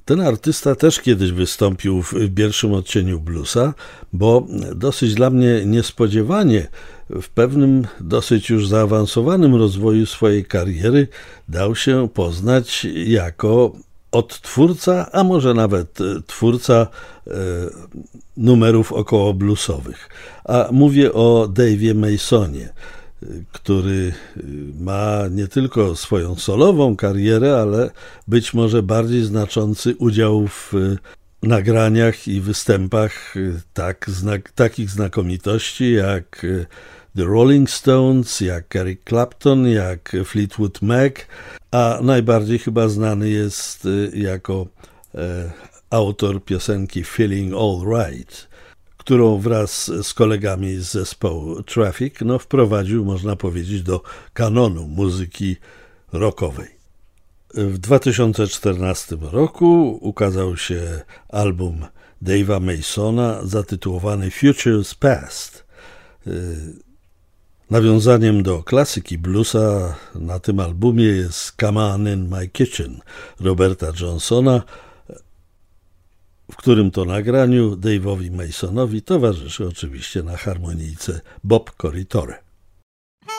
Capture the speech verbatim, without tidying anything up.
Ten artysta też kiedyś wystąpił w pierwszym odcieniu bluesa, bo dosyć dla mnie niespodziewanie w pewnym dosyć już zaawansowanym rozwoju swojej kariery dał się poznać jako odtwórca, a może nawet twórca e, numerów około bluesowych. A mówię o Dave'ie Masonie, który ma nie tylko swoją solową karierę, ale być może bardziej znaczący udział w nagraniach i występach tak, znak, takich znakomitości jak The Rolling Stones, jak Eric Clapton, jak Fleetwood Mac, a najbardziej chyba znany jest jako e, autor piosenki Feeling All Right, którą wraz z kolegami z zespołu Traffic no, wprowadził, można powiedzieć, do kanonu muzyki rockowej. W dwa tysiące czternastym roku ukazał się album Dave'a Masona zatytułowany Futures Past. Nawiązaniem do klasyki bluesa na tym albumie jest Come On In My Kitchen Roberta Johnsona, w którym to nagraniu Dave'owi Masonowi towarzyszy oczywiście na harmonijce Bob Corritore.